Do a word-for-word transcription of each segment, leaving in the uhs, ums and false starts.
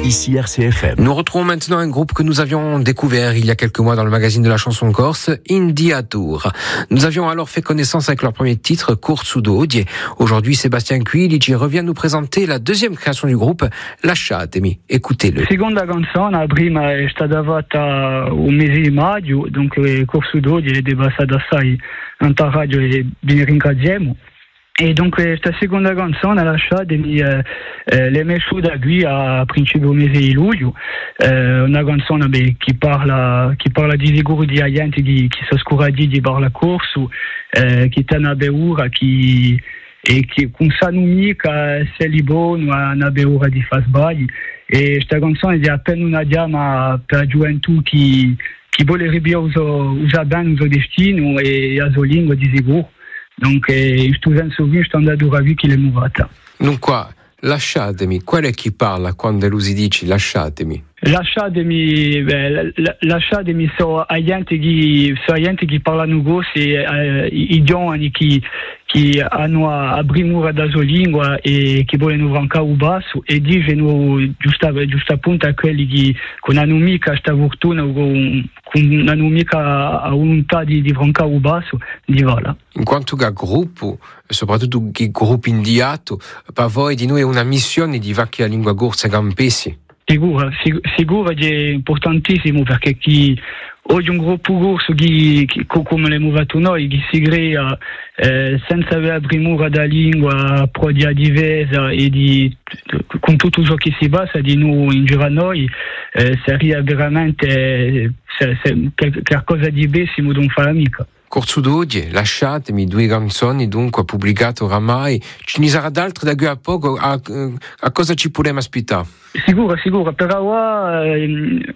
ici R C F M. Nous retrouvons maintenant un groupe que nous avions découvert il y a quelques mois dans le magazine de la chanson corse, Indiatur. Nous avions alors fait connaissance avec leur premier titre, Corso d'Odie. Aujourd'hui, Sébastien Quilici revient nous présenter la deuxième création du groupe, Lasciatemi. Écoutez-le. La seconda canzone, la prima è stata fatta un mese di maggio, dunque Corso d'Odie è debassata assai in radio e vi ringraziamo. E dunque questa seconda canzone Lasciatemi eh, eh, l'è mesciuta qui a principio mese di luglio, eh, una canzone beh, che parla che parla di sicuro di gente che, che si scuradi di bar la corso, eh, che ha una beura che e che con sa numica se li buono una beura di fa sbagli, e questa canzone è appena una chiama per la gioventù che che vorrebbe usare bene il suo destino e la sua lingua di sicuro. Donc, in questo senso qui, sto andando a vedere chi l'è movata. Dunque, lasciatemi, qual è chi parla quando lui si dice lasciatemi? Lasciatemi, beh, lasciatemi, sono gente che, sono gente che parlano così, eh, i giovani che, che hanno abrimura da sua lingua e che vogliono francare il basso, e dicono giusto, giusto appunto a quelli che non hanno mica questa fortuna, con, non hanno mica la volontà di, di francare il basso, di voilà. In quanto a gruppo, soprattutto il gruppo indiato, per voi di noi è una missione di vecchia lingua corsa campesi? Sicuro, sicuro è importantissimo, perché chi oggi un gruppo corso che, che come l'abbiamo fatto noi, che si crea eh, senza avere premura da lingua propria diversa e di, con tutto ciò che si basa di noi in giro a noi, eh, sarebbe veramente se, se, qualcosa di bellissimo da non fare mica. Corso d'Odie, Lasciatemi, due canzoni dunque pubblicate oramai. Ce ne sarà d'altre da qui a poco? A, a cosa ci potremo aspettare? Sicuro, sicuro. Per ora eh,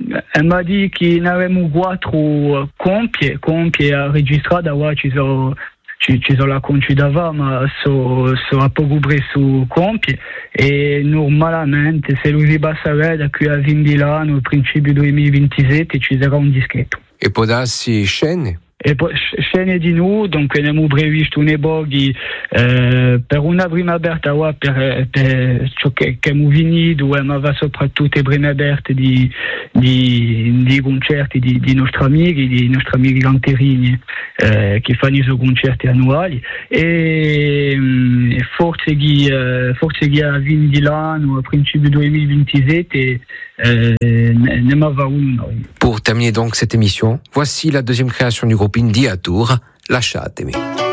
mi detto che ne avremo quattro compie, compie registrate, ora ci sono ci, ci sono la conci davanti, ma sono so a poco preso compie, e normalmente se lo si passa da qui a venti anni, al principio duemilaventisette, ci sarà un dischetto. E può darsi scene? E poi scene di noi, dunque abbiamo previsto un eboghi eh, per una prima aperta per, per ciò che abbiamo finito, ma va soprattutto prime aperte di, di, di concerti di, di nostri amici, di nostri amici canterini eh, che fanno i suoi concerti annuali, e eh, forse che forse che a venti l'anno, a principio duemilaventisette, euh, ne m'avait uno. Pour terminer donc cette émission, voici la deuxième création du groupe Indiatur, Lasciatemi.